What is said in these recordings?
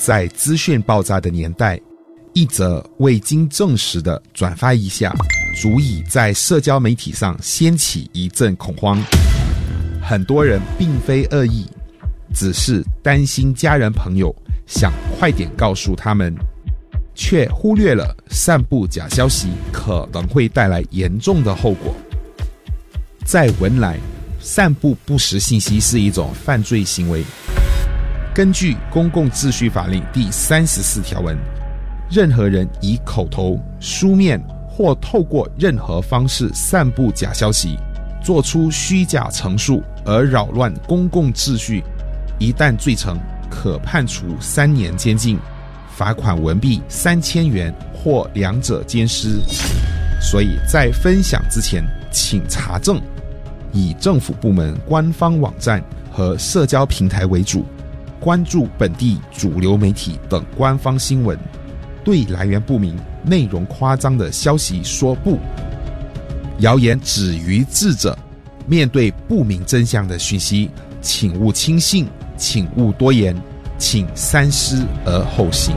在资讯爆炸的年代，一则未经证实的转发一下，足以在社交媒体上掀起一阵恐慌。很多人并非恶意，只是担心家人朋友，想快点告诉他们，却忽略了散布假消息可能会带来严重的后果。在文莱，散布不实信息是一种犯罪行为。根据公共秩序法令第34条文，任何人以口头、书面或透过任何方式散布假消息，做出虚假陈述而扰乱公共秩序，一旦罪成，可判处3年监禁，罚款文币3000元或两者兼施。所以在分享之前，请查证，以政府部门官方网站和社交平台为主，关注本地主流媒体等官方新闻，对来源不明、内容夸张的消息说不。谣言止于智者，面对不明真相的讯息，请勿轻信，请勿多言，请三思而后行。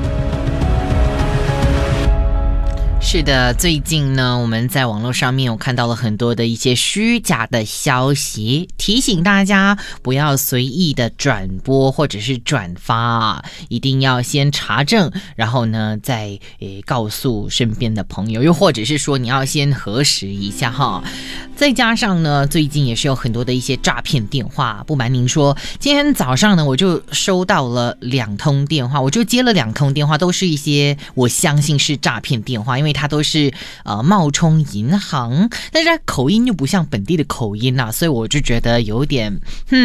是的，最近呢，我们在网络上面有看到了很多的一些虚假的消息，提醒大家不要随意的转播或者是转发，一定要先查证，然后呢再告诉身边的朋友，又或者是说你要先核实一下哈。再加上呢，最近也是有很多的一些诈骗电话，不瞒您说，今天早上呢我就收到了2通电话，我就接了2通电话，都是一些我相信是诈骗电话，因为它都是冒充银行，但是它口音又不像本地的口音啊，所以我就觉得有点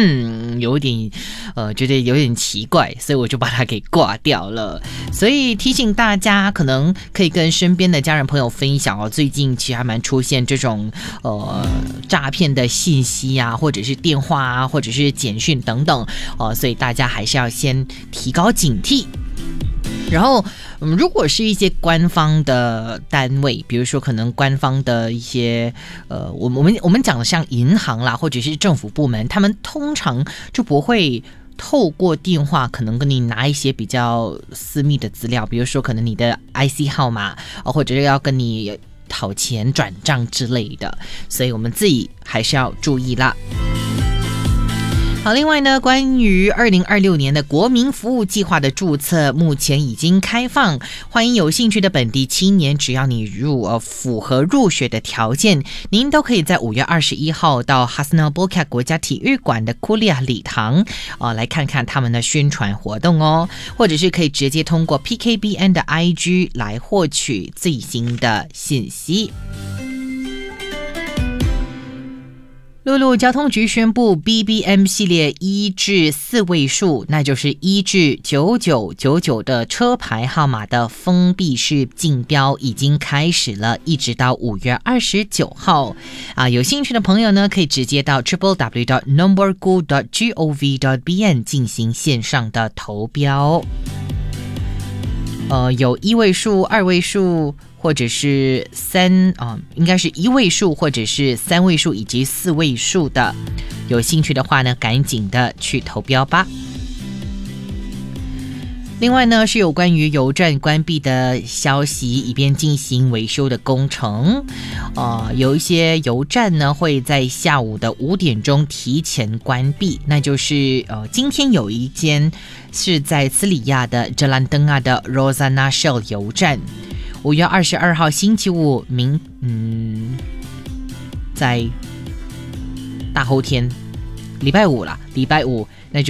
觉得有点奇怪，所以我就把它给挂掉了。所以提醒大家，可能可以跟身边的家人朋友分享哦，最近其实还蛮出现这种诈骗的信息啊，或者是电话啊，或者是简讯等等所以大家还是要先提高警惕。然后如果是一些官方的单位，比如说可能官方的一些我们讲的像银行啦，或者是政府部门，他们通常就不会透过电话可能跟你拿一些比较私密的资料，比如说可能你的 IC 号码或者是要跟你讨钱转账之类的，所以我们自己还是要注意啦。好，另外呢，关于2026年的国民服务计划的注册目前已经开放，欢迎有兴趣的本地青年，只要你符合入学的条件，您都可以在5月21号到哈斯纳波卡国家体育馆的库利亚礼堂来看看他们的宣传活动哦，或者是可以直接通过 PKBN 的 IG 来获取最新的信息。陆路交通局宣布 BBM 系列1至4位数，那就是1至9999的车牌号码的封闭式竞标已经开始了，一直到5月29号有兴趣的朋友呢，可以直接到 www.numbergu.gov.bn 进行线上的投标。有1位数、2位数或者是应该是1位数或者是3位数以及4位数的，有兴趣的话呢，赶紧的去投标吧。另外呢，是有关于油站关闭的消息，以便进行维修的工程。有一些油站呢会在下午的5点钟提前关闭，那就是今天有一间是在斯里亚的哲兰登亚的 Rosana Shell 油站，5月22号星期五在大后天礼拜五